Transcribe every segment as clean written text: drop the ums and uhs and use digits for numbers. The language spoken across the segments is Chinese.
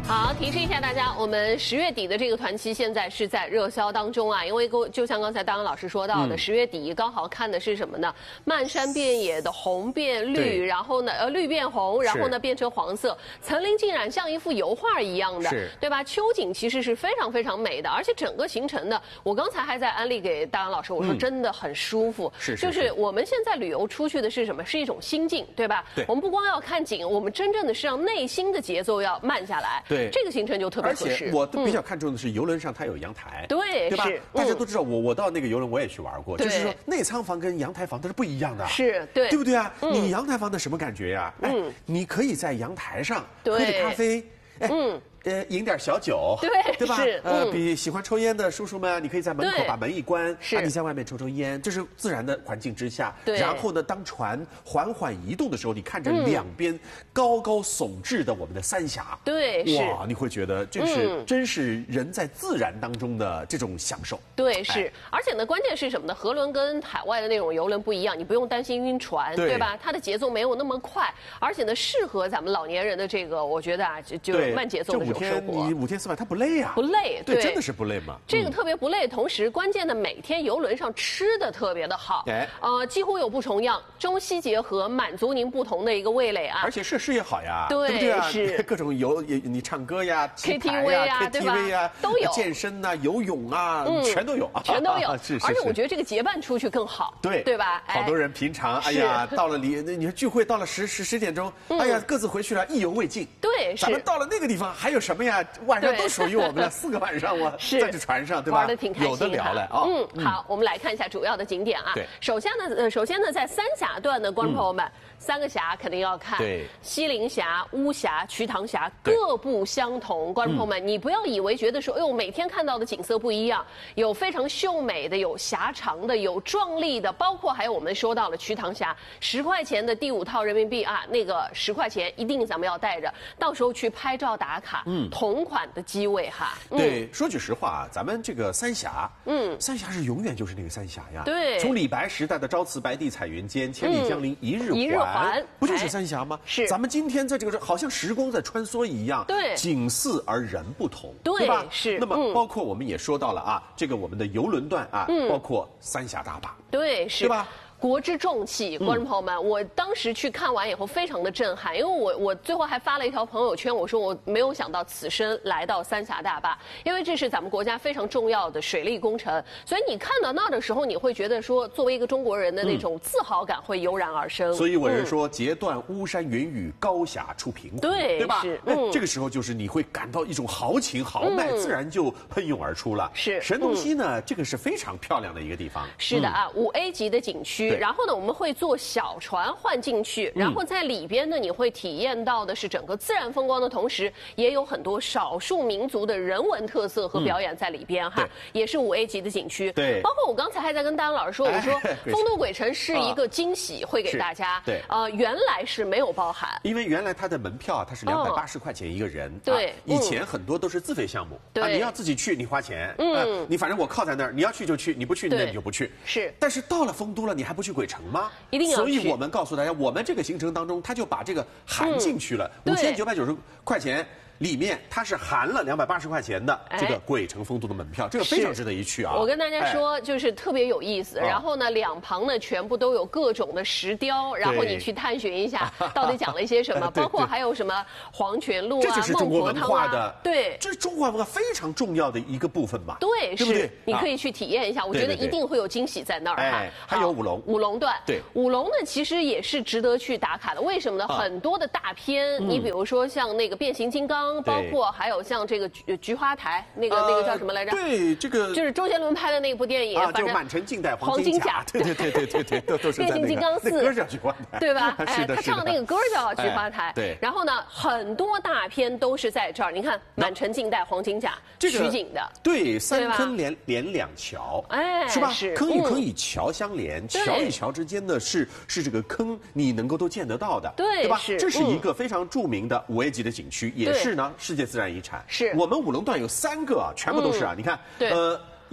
好，提示一下大家，我们10月底的这个团期现在是在热销当中啊，因为就像刚才大刚老师说到的，10月底刚好看的是什么呢？漫山遍野的红变绿，然后呢，绿变红，然后呢变成黄色，层林尽染，像一幅油画一样的，对吧？秋景其实是非常非常美的，而且整个行程呢，我刚才还在安利给大刚老师，我说真的很舒服，就是我们现在旅游出去的是什么？是一种心境，对吧？对，我们不光要看景，我们真正的是让内心的节奏要慢下来。对，这个行程就特别合适。 而且我比较看重的是游轮上它有阳台， 对吧？大家都知道，我到那个游轮我也去玩过，就是说内舱房跟阳台房它是不一样的， 对不对啊？你阳台房的什么感觉呀？你可以在阳台上喝着咖啡，饮点小酒，对吧？比喜欢抽烟的叔叔们，你可以在门口把门一关，你在外面抽抽烟，这是自然的环境之下。然后呢，当船缓缓移动的时候，你看着两边高高耸峙的我们的三峡，哇，你会觉得这是真是人在自然当中的这种享受。 对，是。而且呢，关键是什么呢？河轮跟海外的那种游轮不一样，你不用担心晕船，对吧？它的节奏没有那么快，而且呢，适合咱们老年人的这个，我觉得啊，就慢节奏的。 你5天4晚，它不累啊？ 不累， 对，真的是不累嘛。 这个特别不累，同时关键的每天游轮上吃的特别的好，几乎有不重样，中西结合，满足您不同的一个味蕾啊。 而且设施也好呀， 对不对啊？ 是各种你唱歌呀、 KTV 啊，对吧？都有， 健身呐、游泳啊，全都有， 全都有。 是。 而且我觉得这个结伴出去更好，对吧？ 好多人平常到了你说聚会到了10点钟，各自回去了，意犹未尽。 对， 咱们到了那个地方还有什么呀？晚上都属于我们了，4个晚上我在这船上，对吧？ 玩得挺开心， 有的聊了啊。 好，我们来看一下主要的景点啊。 对， 首先呢，在三峡段的观众朋友们，3个峡肯定要看。 对， 西陵峡、巫峡、瞿塘峡各不相同。观众朋友们，你不要以为觉得说，哎呦，每天看到的景色不一样，有非常秀美的，有狭长的，有壮丽的，包括还有我们说到了瞿塘峡，10块钱的第5套人民币啊，那个10块钱一定咱们要带着，到时候去拍照打卡，同款的机位哈。 对，说句实话啊，咱们这个三峡，三峡是永远就是那个三峡呀。 对， 从李白时代的朝辞白帝彩云间，千里江陵一日还，不就是三峡吗？ 是。 咱们今天在这个好像时光在穿梭一样， 对， 景似而人不同，对吧？ 是。 那么包括我们也说到了啊，这个我们的邮轮段啊，包括三峡大坝， 对，是， 对吧？ 国之重器，观众朋友们，我当时去看完以后非常的震撼，因为我最后还发了一条朋友圈，我说我没有想到此生来到三峡大坝，因为这是咱们国家非常重要的水利工程，所以你看到那儿的时候，你会觉得说，作为一个中国人的那种自豪感会油然而生。 所以我是说，截断巫山云雨，高峡出平湖，对吧？这个时候就是你会感到一种豪情豪迈，自然就喷涌而出了。 是神农溪呢，这个是非常漂亮的一个地方。 是的啊，5A 级的景区。然后呢，我们会坐小船换进去，然后在里边呢，你会体验到的是整个自然风光的同时，也有很多少数民族的人文特色和表演在里边哈，也是5A 级的景区。 对， 包括我刚才还在跟大安老师说，我说丰都鬼城是一个惊喜，会给大家。 对， 原来是没有包含， 因为原来它的门票啊，它是280块钱一个人。 对， 以前很多都是自费项目，你要自己去你花钱，你反正我靠在那儿，你要去就去，你不去那你就不去。 是， 但是到了丰都了，你还不去鬼城吗？ 一定要去。 所以我们告诉大家，我们这个行程当中，他就把这个含进去了，5990块钱。里面它是含了280块钱的这个鬼城丰都的门票，这个非常值得一去啊！ 我跟大家说，就是特别有意思。然后呢，两旁呢全部都有各种的石雕，然后你去探寻一下到底讲了一些什么，包括还有什么黄泉路啊、 这就是中国文化的， 对， 这是中华文化非常重要的一个部分嘛， 对， 对不对？ 你可以去体验一下，我觉得一定会有惊喜在那儿哈。 还有五龙段， 对， 五龙呢其实也是值得去打卡的，为什么呢？很多的大片，你比如说像那个变形金刚，包括还有像这个菊花台，那个叫什么来着？ 对，这个就是周杰伦拍的那部电影， 就满城尽带黄金甲，对，都是变形金刚4， 那歌叫菊花台， 对吧？ 是的， 他唱的那个歌叫菊花台， 对。 然后呢，很多大片都是在这儿，你看满城尽带黄金甲取景的， 对，3坑连2桥，是吧？坑与坑与桥相连，桥与桥之间呢是这个坑，你能够都见得到的，对吧？这是一个非常著名的5A 级的景区，也是呢世界自然遗产。 是我们五龙段有3个啊，全部都是啊，你看，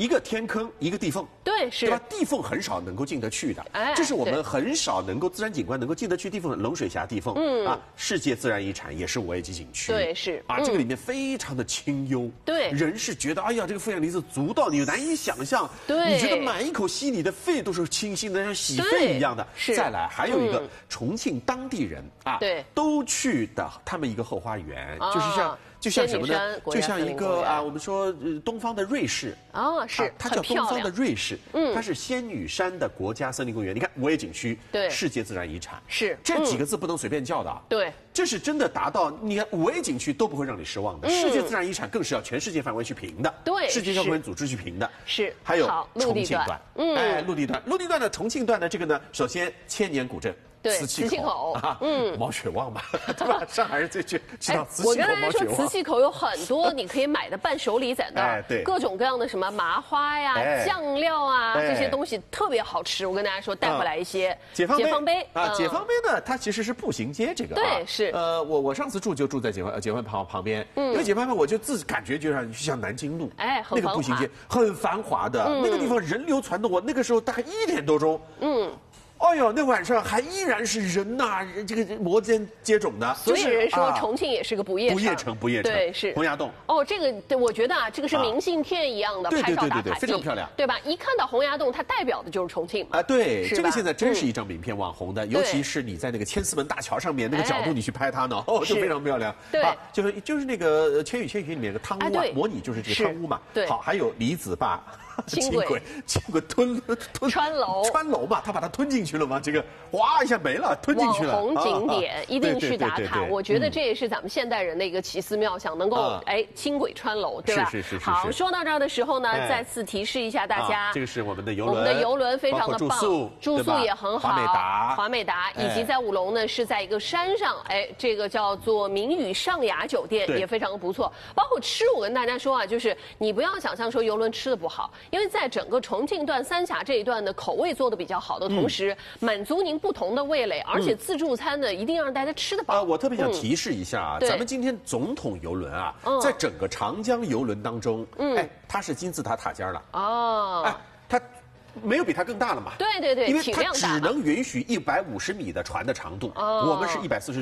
一个天坑，一个地缝， 对，是， 对吧？地缝很少能够进得去的，这是我们很少能够自然景观能够进得去地缝，冷水峡地缝，世界自然遗产也是5A级景区， 对，是这个里面非常的清幽， 对， 人是觉得哎呀，这个负氧离子足到你难以想象， 对， 你觉得满一口吸你的肺都是清新的，像洗肺一样的。 是， 再来还有一个重庆当地人对， 都去的他们一个后花园，就像什么呢？就像一个我们说东方的瑞士是， 它叫东方的瑞士，它是仙女山的国家森林公园。你看5A景区， 对， 世界自然遗产， 是这几个字不能随便叫的， 对， 这是真的达到你看5A景区都不会让你失望的，世界自然遗产更是要全世界范围去评的， 对， 世界交通组织去评的， 是， 还有重庆段，陆地段的重庆段的这个呢，首先千年古镇。 对，磁器口毛血旺嘛，对吧？上海人最知道磁器口毛血旺。 我刚才说磁器口有很多你可以买的伴手礼在那儿， 对， 各种各样的什么麻花呀、酱料啊这些东西特别好吃。我跟大家说，带回来一些解放碑解放碑呢，它其实是步行街这个， 对，是。 我上次就住在解放旁边，因为解放碑我就感觉就像南京路，那个步行街很繁华的，那个地方人流攒动。我那个时候大概1点多钟，哎呦，那晚上还依然是人呐，这个摩肩接踵的。 所以人说重庆也是个不夜城， 不夜城， 对，是洪崖洞。 这个我觉得这个是明信片一样的拍照打卡地， 非常漂亮， 对吧？一看到洪崖洞，它代表的就是重庆嘛。 对，这个现在真是一张名片，网红的，尤其是你在那个千厮门大桥上面那个角度，你去拍它呢，就非常漂亮。 对， 就是那个《千与千寻》里面的汤屋模拟就是这个汤屋嘛。 对， 好，还有李子坝。轻轨穿楼嘛，他把它吞进去了吗？这个哗一下没了，吞进去了。 网红景点一定去打卡，我觉得这也是咱们现代人的一个奇思妙想，能够轻轨穿楼，对吧？ 是。 好，说到这儿的时候呢，再次提示一下大家， 这个是我们的游轮非常的棒，住宿也很好，华美达，以及在5楼呢是在一个山上，这个叫做明宇上雅酒店也非常的不错。包括吃，我跟大家说就是你不要想象说游轮吃的不好。因为在整个重庆段、三峡这一段的口味做的比较好的同时，满足您不同的味蕾，而且自助餐呢一定要让大家吃得饱。 我特别想提示一下咱们今天总统游轮在整个长江游轮当中，它是金字塔塔尖了。它没有比它更大了嘛？ 对， 因为它只能允许150米的船的长度，我们是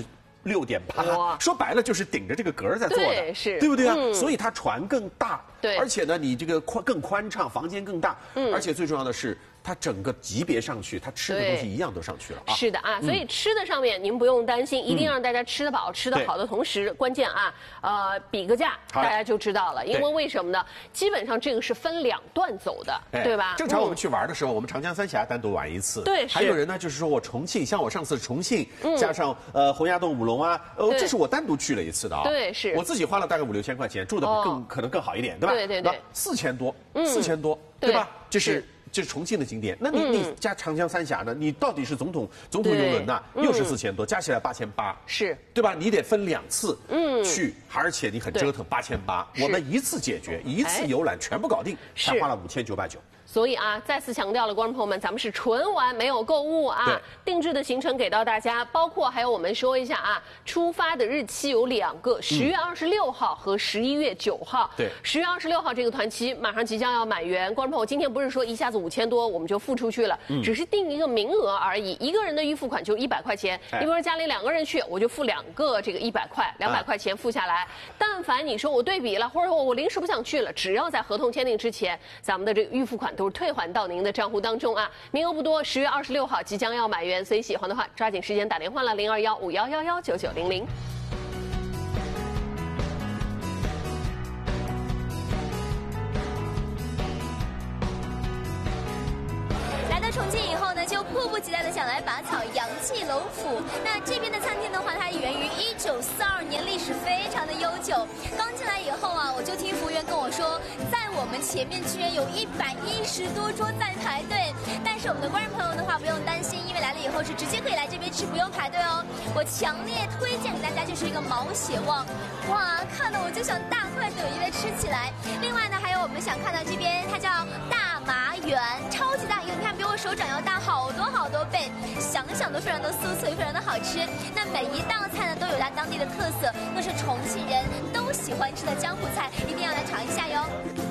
146.8，说白了就是顶着这个格在做的，对不对啊？所以它船更大， 对， 而且呢，你这个更宽敞，房间更大，而且最重要的是，它整个级别上去，它吃的东西一样都上去了啊。 是的所以吃的上面您不用担心，一定让大家吃得饱、吃得好的同时，关键比个价，大家就知道了。因为什么呢？基本上这个是分2段走的，对吧？ 正常我们去玩的时候，我们长江三峡单独玩一次， 对， 还有人呢，就是说我重庆，像我上次重庆加上洪崖洞、舞龙这是我单独去了一次的对，是我自己花了大概5、6千块钱，住的可能更好一点，对吧？ 对 ，4000多，对吧？这是重庆的景点，那你加长江三峡呢？你到底是总统游轮呐，又是4000多，加起来8800， 是， 对吧？你得分2次去，而且你很折腾，8800，我们一次解决，一次游览全部搞定，才花了5999。 所以再次强调了，观众朋友们，咱们是纯玩没有购物定制的行程给到大家，包括还有我们说一下出发的日期有2个，10月26号和11月9号。 对 ，10月26号这个团期马上即将要满员，观众朋友今天不是说一下子5000多我们就付出去了，只是定一个名额而已，一个人的预付款就100块钱。你比如说家里2个人去，我就付2个这个100块，200块钱付下来。但凡你说我对比了，或者说我临时不想去了，只要在合同签订之前，咱们的这个预付款都是退还到您的账户当中名额不多，10月26号即将要满员，所以喜欢的话抓紧时间打电话了，0215119900。 来到重庆以后呢，就迫不及待的想来拔草洋气楼府。那这边的餐厅的话，它源于1942年，历史非常的悠久。刚进来以后我就听服务员跟我说，在我们前面居然有110多桌在排队。但是我们的观众朋友的话不用担心，因为来了以后是直接可以来这边吃，不用排队哦。我强烈推荐给大家就是一个毛血旺，哇，看得我就想大快朵颐的吃起来。另外呢，还有我们想看到这边，它叫大麻园，超级大一个，你看比我手掌要大好多倍，想想都非常的酥脆，非常的好吃。那每一道菜呢都有它当地的特色，都是重庆人都喜欢吃的江湖菜，一定要来尝一下哟。